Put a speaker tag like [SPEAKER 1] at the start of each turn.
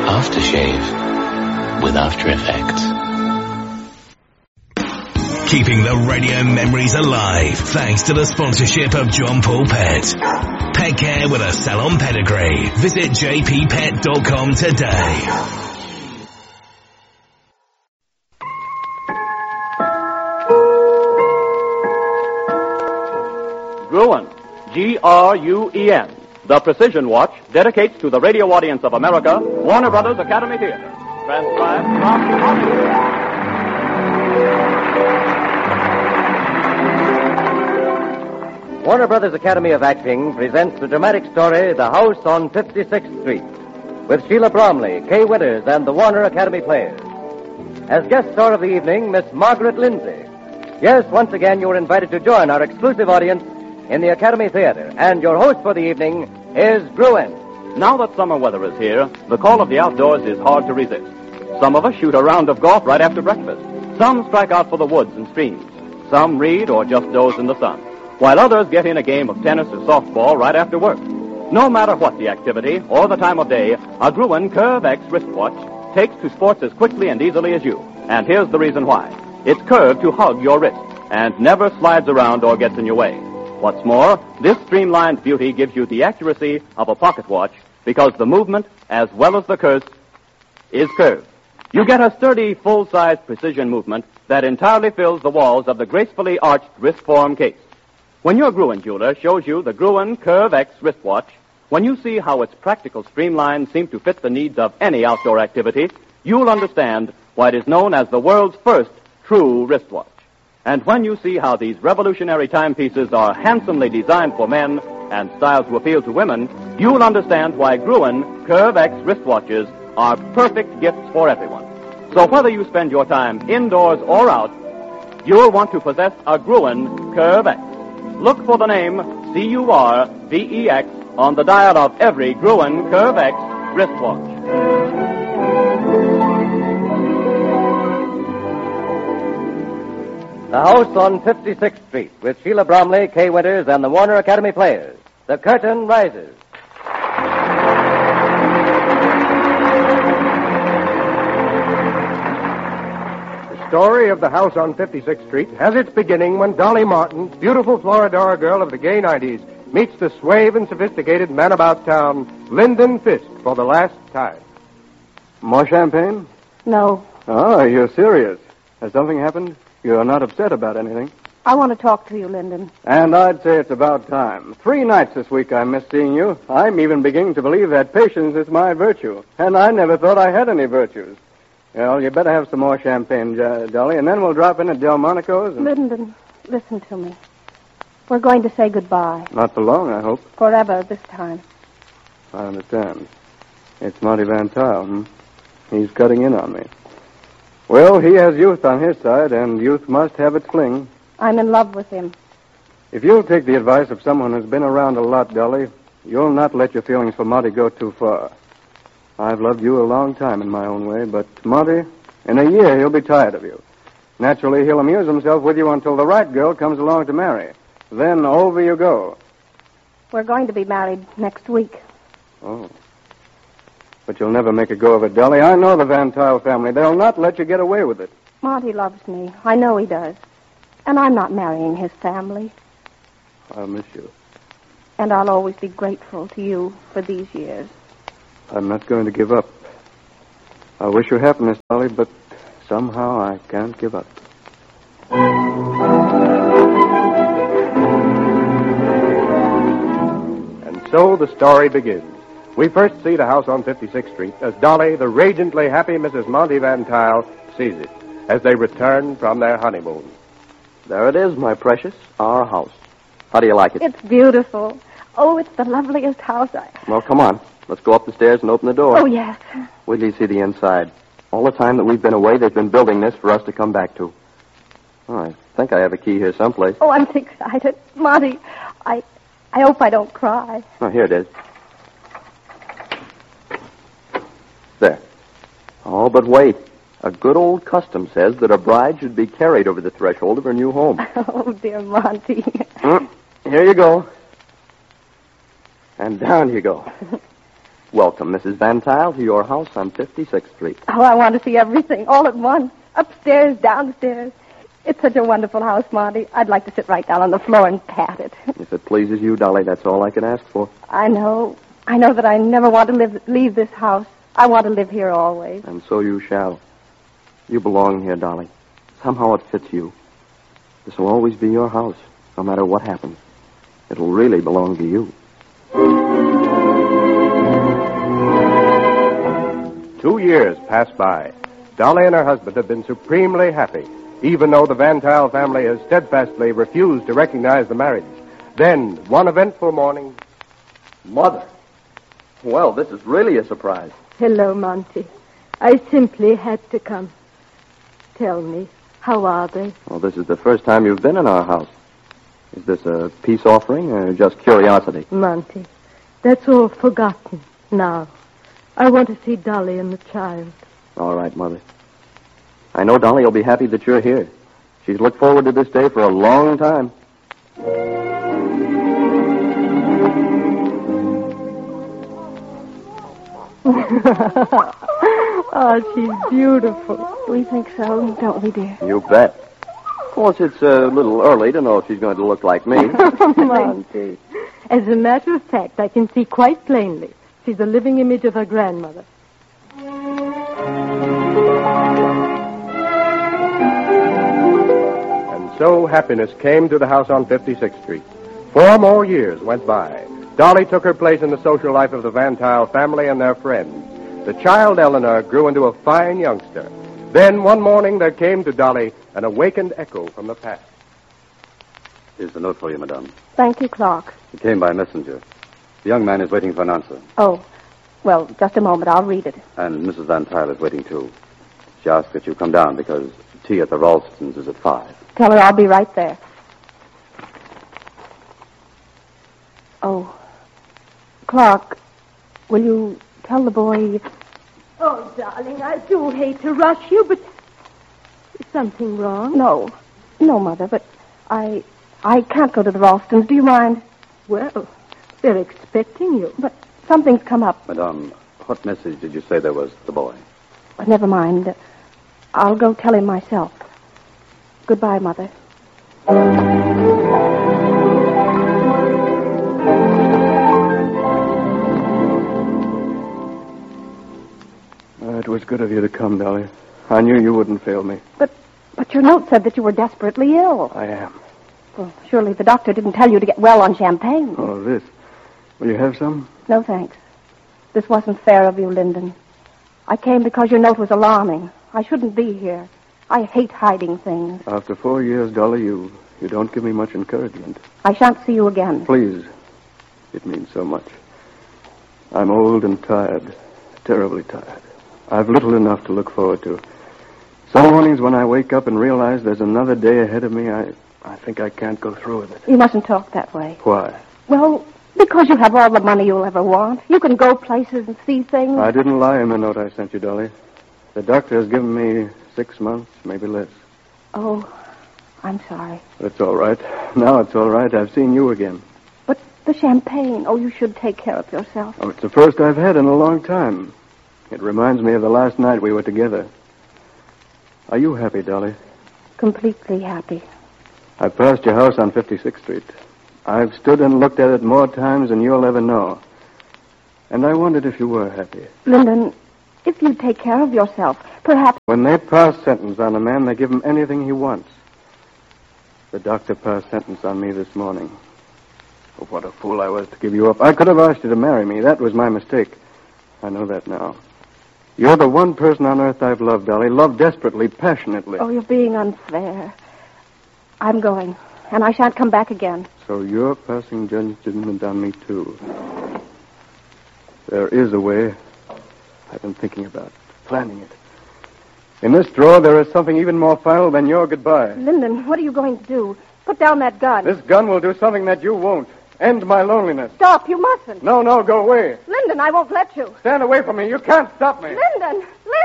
[SPEAKER 1] Aftershave with After Effects.
[SPEAKER 2] Keeping the radio memories alive thanks to the sponsorship of John Paul Pet. Pet care with a salon pedigree. Visit jppet.com today.
[SPEAKER 3] Gruen, Gruen. The Precision Watch dedicates to the radio audience of America Warner Brothers Academy Theater. Transcribed from Hollywood.
[SPEAKER 4] Warner Brothers Academy of Acting presents the dramatic story, The House on 56th Street, with Sheila Bromley, Kay Winters, and the Warner Academy Players. As guest star of the evening, Miss Margaret Lindsay. Yes, once again, you are invited to join our exclusive audience in the Academy Theater, and your host for the evening is Gruen.
[SPEAKER 3] Now that summer weather is here, the call of the outdoors is hard to resist. Some of us shoot a round of golf right after breakfast. Some strike out for the woods and streams. Some read or just doze in the sun, while others get in a game of tennis or softball right after work. No matter what the activity or the time of day, a Gruen Curve X wristwatch takes to sports as quickly and easily as you. And here's the reason why. It's curved to hug your wrist and never slides around or gets in your way. What's more, this streamlined beauty gives you the accuracy of a pocket watch because the movement, as well as the curse, is curved. You get a sturdy, full-size precision movement that entirely fills the walls of the gracefully arched wrist form case. When your Gruen jeweler shows you the Gruen Curve X wristwatch, when you see how its practical streamlines seem to fit the needs of any outdoor activity, you'll understand why it is known as the world's first true wristwatch. And when you see how these revolutionary timepieces are handsomely designed for men and styled to appeal to women, you'll understand why Gruen Curve X wristwatches are perfect gifts for everyone. So whether you spend your time indoors or out, you'll want to possess a Gruen Curve X. Look for the name CURVEX on the dial of every Gruen Curve X wristwatch.
[SPEAKER 4] The House on 56th Street with Sheila Bromley, Kay Winters, and the Warner Academy Players. The curtain rises.
[SPEAKER 5] The story of The House on 56th Street has its beginning when Dolly Martin, beautiful Floridora girl of the gay 90s, meets the suave and sophisticated man about town, Lyndon Fisk, for the last time.
[SPEAKER 6] More champagne?
[SPEAKER 7] No.
[SPEAKER 6] Oh, you're serious. Has something happened? You're not upset about anything.
[SPEAKER 7] I want to talk to you, Lyndon.
[SPEAKER 6] And I'd say it's about time. 3 nights this week I missed seeing you. I'm even beginning to believe that patience is my virtue. And I never thought I had any virtues. Well, you better have some more champagne, Dolly, and then we'll drop in at Delmonico's.
[SPEAKER 7] Lyndon, listen to me. We're going to say goodbye.
[SPEAKER 6] Not for long, I hope.
[SPEAKER 7] Forever this time.
[SPEAKER 6] I understand. It's Monty Van Tuyl, He's cutting in on me. Well, he has youth on his side, and youth must have its fling.
[SPEAKER 7] I'm in love with him.
[SPEAKER 6] If you'll take the advice of someone who's been around a lot, Dolly, you'll not let your feelings for Monty go too far. I've loved you a long time in my own way, but Monty, in a year he'll be tired of you. Naturally, he'll amuse himself with you until the right girl comes along to marry. Then over you go.
[SPEAKER 7] We're going to be married next week.
[SPEAKER 6] Oh. But you'll never make a go of it, Dolly. I know the Van Tuyl family. They'll not let you get away with it.
[SPEAKER 7] Monty loves me. I know he does. And I'm not marrying his family.
[SPEAKER 6] I'll miss you.
[SPEAKER 7] And I'll always be grateful to you for these years.
[SPEAKER 6] I'm not going to give up. I wish you happiness, Dolly, but somehow I can't give up.
[SPEAKER 5] And so the story begins. We first see the house on 56th Street as Dolly, the radiantly happy Mrs. Monty Van Tuyl, sees it as they return from their honeymoon.
[SPEAKER 8] There it is, my precious, our house. How do you like it?
[SPEAKER 7] It's beautiful. Oh, it's the loveliest house
[SPEAKER 8] Well, come on. Let's go up the stairs and open the door.
[SPEAKER 7] Oh, yes.
[SPEAKER 8] Wait till you see the inside. All the time that we've been away, they've been building this for us to come back to. Oh, I think I have a key here someplace.
[SPEAKER 7] Oh, I'm so excited. Monty, I hope I don't cry.
[SPEAKER 8] Oh, here it is. There. Oh, but wait. A good old custom says that a bride should be carried over the threshold of her new home.
[SPEAKER 7] Oh, dear Monty.
[SPEAKER 8] Here you go. And down you go. Welcome, Mrs. Van Tile, to your house on 56th Street.
[SPEAKER 7] Oh, I want to see everything all at once. Upstairs, downstairs. It's such a wonderful house, Monty. I'd like to sit right down on the floor and pat it.
[SPEAKER 8] If it pleases you, Dolly, that's all I can ask for.
[SPEAKER 7] I know. I know that I never want to leave this house. I want to live here always.
[SPEAKER 8] And so you shall. You belong here, Dolly. Somehow it fits you. This will always be your house, no matter what happens. It'll really belong to you.
[SPEAKER 5] 2 years passed by. Dolly and her husband have been supremely happy, even though the Van Tile family has steadfastly refused to recognize the marriage. Then, one eventful morning...
[SPEAKER 8] Mother. Well, this is really a surprise.
[SPEAKER 9] Hello, Monty. I simply had to come. Tell me, how are they?
[SPEAKER 8] Well, this is the first time you've been in our house. Is this a peace offering or just curiosity?
[SPEAKER 9] Monty, that's all forgotten now. I want to see Dolly and the child.
[SPEAKER 8] All right, Mother. I know Dolly will be happy that you're here. She's looked forward to this day for a long time.
[SPEAKER 9] Oh, she's beautiful.
[SPEAKER 7] We think so, don't we, dear?
[SPEAKER 8] You bet. Of course, it's a little early to know if she's going to look like me.
[SPEAKER 9] Monty. As a matter of fact, I can see quite plainly. She's a living image of her grandmother.
[SPEAKER 5] And so happiness came to the house on 56th Street. 4 more years went by. Dolly took her place in the social life of the Van Tile family and their friends. The child, Eleanor, grew into a fine youngster. Then, one morning, there came to Dolly an awakened echo from the past.
[SPEAKER 10] Here's the note for you, madame.
[SPEAKER 7] Thank you, Clark.
[SPEAKER 10] It came by messenger. The young man is waiting for an answer.
[SPEAKER 7] Oh, well, just a moment. I'll read it.
[SPEAKER 10] And Mrs. Van Tile is waiting, too. She asked that you come down because tea at the Ralstons is at 5.
[SPEAKER 7] Tell her I'll be right there. Oh, Clark, will you tell the boy...
[SPEAKER 9] Oh, darling, I do hate to rush you, but is something wrong?
[SPEAKER 7] No, Mother, but I can't go to the Ralstons. Do you mind?
[SPEAKER 9] Well, they're expecting you.
[SPEAKER 7] But something's come up.
[SPEAKER 10] Madame, what message did you say there was to the boy?
[SPEAKER 7] Never mind. I'll go tell him myself. Goodbye, Mother.
[SPEAKER 6] It was good of you to come, Dolly. I knew you wouldn't fail me.
[SPEAKER 7] But your note said that you were desperately ill.
[SPEAKER 6] I am.
[SPEAKER 7] Well, surely the doctor didn't tell you to get well on champagne.
[SPEAKER 6] Oh, this. Will you have some?
[SPEAKER 7] No, thanks. This wasn't fair of you, Lyndon. I came because your note was alarming. I shouldn't be here. I hate hiding things.
[SPEAKER 6] After 4 years, Dolly, you don't give me much encouragement.
[SPEAKER 7] I shan't see you again.
[SPEAKER 6] Please. It means so much. I'm old and tired. Terribly tired. I've little enough to look forward to. Some mornings when I wake up and realize there's another day ahead of me, I think I can't go through with it.
[SPEAKER 7] You mustn't talk that way.
[SPEAKER 6] Why?
[SPEAKER 7] Well, because you have all the money you'll ever want. You can go places and see things.
[SPEAKER 6] I didn't lie in the note I sent you, Dolly. The doctor has given me 6 months, maybe less.
[SPEAKER 7] Oh, I'm sorry.
[SPEAKER 6] It's all right. Now it's all right. I've seen you again.
[SPEAKER 7] But the champagne, you should take care of yourself.
[SPEAKER 6] Oh, it's the first I've had in a long time. It reminds me of the last night we were together. Are you happy, Dolly?
[SPEAKER 7] Completely happy.
[SPEAKER 6] I passed your house on 56th Street. I've stood and looked at it more times than you'll ever know. And I wondered if you were happy.
[SPEAKER 7] Lyndon, if you take care of yourself, perhaps...
[SPEAKER 6] When they pass sentence on a man, they give him anything he wants. The doctor passed sentence on me this morning. Oh, what a fool I was to give you up. I could have asked you to marry me. That was my mistake. I know that now. You're the one person on earth I've loved, Dolly. Loved desperately, passionately.
[SPEAKER 7] Oh, you're being unfair. I'm going, and I shan't come back again.
[SPEAKER 6] So you're passing judgment on me, too. There is a way. I've been thinking about it, planning it. In this drawer, there is something even more final than your goodbye.
[SPEAKER 7] Lyndon, what are you going to do? Put down that gun.
[SPEAKER 6] This gun will do something that you won't. End my loneliness.
[SPEAKER 7] Stop, you mustn't.
[SPEAKER 6] No, go away.
[SPEAKER 7] Lyndon, I won't let you.
[SPEAKER 6] Stand away from me. You can't stop me.
[SPEAKER 7] Lyndon!